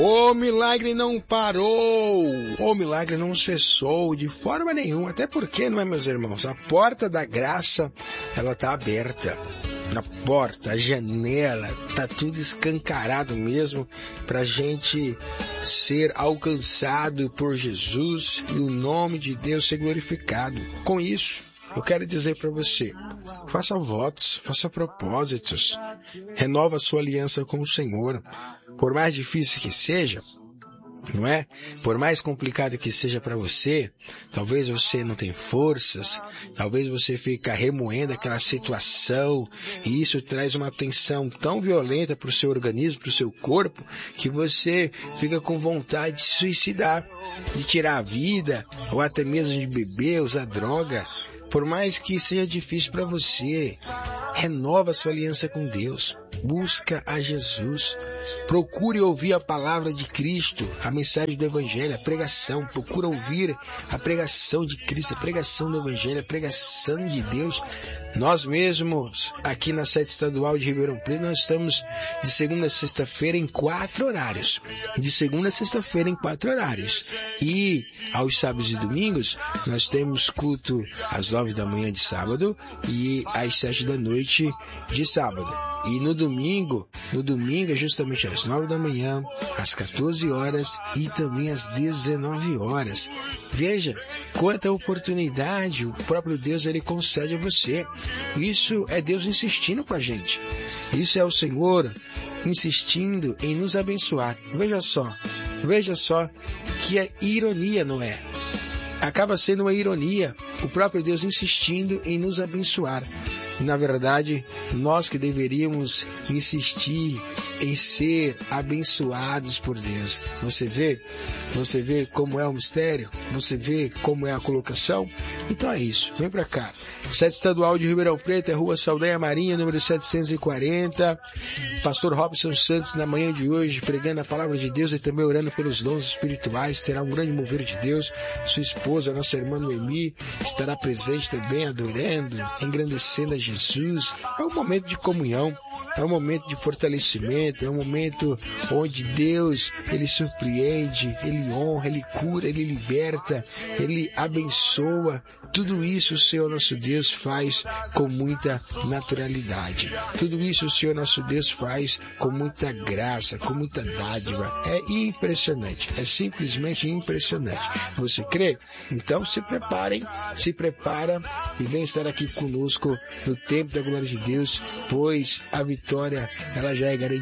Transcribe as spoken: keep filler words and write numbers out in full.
O milagre não parou, o milagre não cessou de forma nenhuma, até porque, não é, meus irmãos, a porta da graça, ela está aberta. A porta, a janela, tá tudo escancarado mesmo para a gente ser alcançado por Jesus e o nome de Deus ser glorificado. Com isso, eu quero dizer para você, faça votos, faça propósitos, renova a sua aliança com o Senhor. Por mais difícil que seja, não é? Por mais complicado que seja para você, talvez você não tenha forças, talvez você fique remoendo aquela situação, e isso traz uma tensão tão violenta para o seu organismo, para o seu corpo, que você fica com vontade de se suicidar, de tirar a vida, ou até mesmo de beber, usar droga. Por mais que seja difícil para você, renova sua aliança com Deus. Busca a Jesus. Procure ouvir a palavra de Cristo, a mensagem do Evangelho, a pregação. Procura ouvir a pregação de Cristo, a pregação do Evangelho, a pregação de Deus. Nós mesmos, aqui na sede estadual de Ribeirão Preto, nós estamos de segunda a sexta-feira em quatro horários. De segunda a sexta-feira em quatro horários. E aos sábados e domingos, nós temos culto às nove da manhã de sábado e às sete da noite de sábado. E no domingo, no domingo é justamente às nove da manhã, às quatorze horas e também às dezenove horas. Veja quanta oportunidade o próprio Deus ele concede a você. Isso é Deus insistindo com a gente. Isso é o Senhor insistindo em nos abençoar. Veja só, veja só que é ironia, não é? Acaba sendo uma ironia, o próprio Deus insistindo em nos abençoar. E, na verdade, nós que deveríamos insistir em ser abençoados por Deus. Você vê? Você vê como é o mistério? Você vê como é a colocação? Então é isso, vem pra cá. Sede Estadual de Ribeirão Preto, é Rua Saldanha Marinha, número setecentos e quarenta. Pastor Robson Santos, na manhã de hoje, pregando a palavra de Deus e também orando pelos dons espirituais. Terá um grande mover de Deus. Sua esposa, nossa irmã Noemi, estará presente também, adorando, engrandecendo a Jesus. É um momento de comunhão, é um momento de fortalecimento, é um momento onde Deus, Ele surpreende, Ele honra, Ele cura, Ele liberta, Ele abençoa. Tudo isso o Senhor nosso Deus faz com muita naturalidade. Tudo isso o Senhor nosso Deus faz com muita graça, com muita dádiva. É impressionante, é simplesmente impressionante. Você crê? Então se preparem, se prepara e vem estar aqui conosco no tempo da glória de Deus, pois a vitória ela já é garantida.